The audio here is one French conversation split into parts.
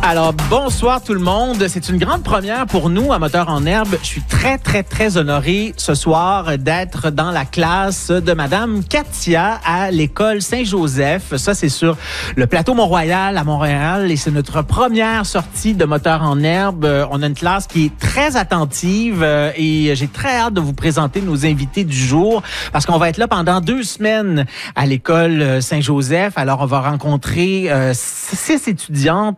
Alors, bonsoir tout le monde. C'est une grande première pour nous à Moteur en Herbe. Je suis très honoré ce soir d'être dans la classe de Madame Katia à l'école Saint-Joseph. Ça, c'est sur le plateau Mont-Royal à Montréal et c'est notre première sortie de Moteur en Herbe. On a une classe qui est très attentive et j'ai très hâte de vous présenter nos invités du jour parce qu'on va être là pendant 2 semaines à l'école Saint-Joseph. Alors, on va rencontrer 6 étudiants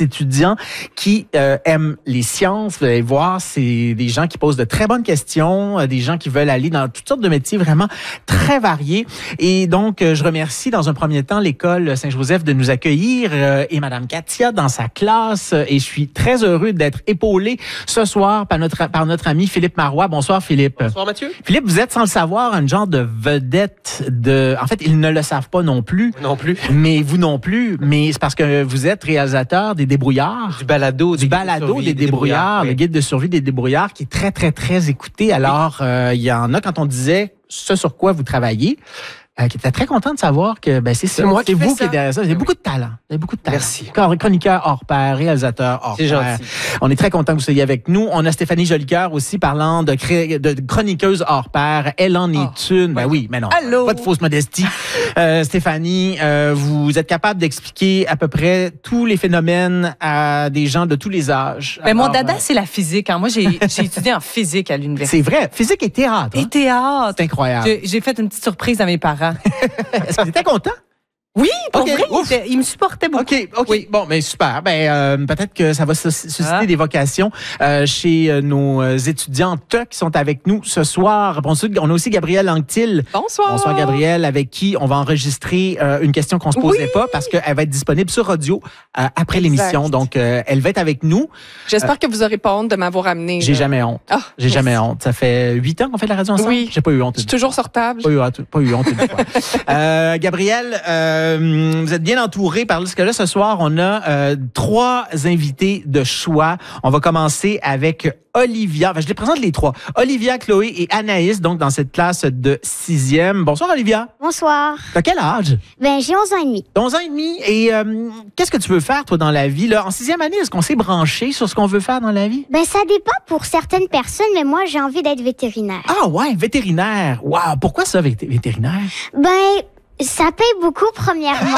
qui aiment les sciences. Vous allez voir, c'est des gens qui posent de très bonnes questions, des gens qui veulent aller dans toutes sortes de métiers vraiment très variés. Et donc, je remercie dans un premier temps l'école Saint-Joseph de nous accueillir et Madame Katia dans sa classe. Et je suis très heureux d'être épaulé ce soir par notre ami Philippe Marois. Bonsoir Philippe. Bonsoir Mathieu. Philippe, vous êtes sans le savoir un genre de vedette de... En fait, ils ne le savent pas non plus. Non plus. Mais vous non plus. Mais c'est parce que vous êtes réalisateur des Débrouillards. Du balado des débrouillards, oui. le guide de survie des débrouillards qui est très écouté. Alors, il y en a quand on disait ce sur quoi vous travaillez, qui était très content de savoir que c'est ça. Moi qui c'est fais vous ça. qui êtes derrière ça. Vous avez beaucoup de talent. Merci. Chroniqueur hors pair, réalisateur hors C'est pair. gentil. On est très content que vous soyez avec nous. On a Stéphanie Jolicoeur aussi parlant de chroniqueuse hors pair. Elle en est une. Ben oui, mais non. Allô? Pas de fausse modestie. Stéphanie, vous êtes capable d'expliquer à peu près tous les phénomènes à des gens de tous les âges. Ben, mon Alors, dada, c'est la physique. Moi, j'ai étudié en physique à l'université. c'est vrai. Physique et théâtre. Et théâtre. C'est incroyable. J'ai fait une petite surprise à mes parents. Est-ce que tu étais content? Oui, pour Ok, vrai, ouf. ils me supportaient beaucoup. OK. Oui. Bon, mais super. Peut-être que ça va susciter des vocations chez nos étudiantes qui sont avec nous ce soir. On a aussi Gabrielle Anctil. Bonsoir. Bonsoir, Gabrielle, avec qui on va enregistrer une question qu'on se posait pas parce qu'elle va être disponible sur audio après l'émission. Donc, elle va être avec nous. J'espère que vous aurez pas honte de m'avoir amené. J'ai jamais honte. Ah, J'ai merci. jamais honte. Ça fait 8 ans qu'on fait de la radio ensemble? Oui. J'ai pas eu honte. Je suis toujours sur table. Pas eu honte une fois. Gabrielle, vous êtes bien entourée parce que là, ce soir, on a 3 invités de choix. On va commencer avec Olivia. Je les présente les 3. Olivia, Chloé et Anaïs, donc dans cette classe de 6e. Bonsoir, Olivia. Bonsoir. T'as quel âge? J'ai 11 ans et demi. 11 ans et demi. Et qu'est-ce que tu veux faire, toi, dans la vie? Là, en 6e année, est-ce qu'on s'est branché sur ce qu'on veut faire dans la vie? Ça dépend pour certaines personnes, mais moi, j'ai envie d'être vétérinaire. Ah ouais, vétérinaire. Wow, pourquoi ça, vétérinaire? Ça paye beaucoup, premièrement.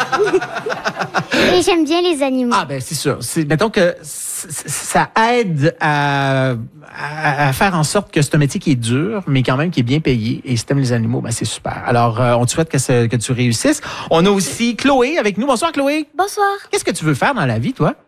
Et j'aime bien les animaux. Ah, c'est sûr. Mettons que ça aide à faire en sorte que c'est un métier qui est dur, mais quand même qui est bien payé. Et si t'aimes les animaux, c'est super. Alors, on te souhaite que tu réussisses. On a aussi Chloé avec nous. Bonsoir, Chloé. Bonsoir. Qu'est-ce que tu veux faire dans la vie, toi?